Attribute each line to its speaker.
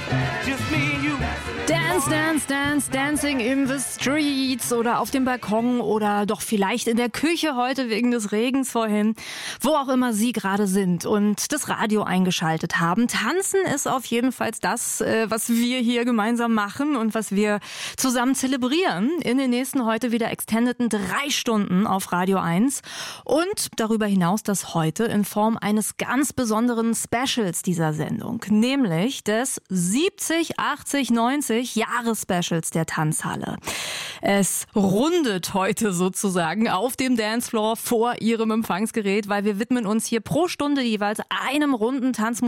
Speaker 1: just me and you.
Speaker 2: Dance, dance, dance, dancing in the streets oder auf dem Balkon oder doch vielleicht in der Küche heute wegen des Regens vorhin. Wo auch immer Sie gerade sind und das Radio eingeschaltet haben. Tanzen ist auf jeden Fall das, was wir hier gemeinsam machen und was wir zusammen zelebrieren. In den nächsten heute wieder extendeten 3 Stunden auf Radio 1. Und darüber hinaus das heute in Form eines ganz besonderen Specials dieser Sendung. Nämlich des 70, 80, 90 Jahres-Specials der Tanzhalle. Es rundet heute sozusagen auf dem Dancefloor vor Ihrem Empfangsgerät, weil wir widmen uns hier pro Stunde jeweils einem runden Tanzmusik.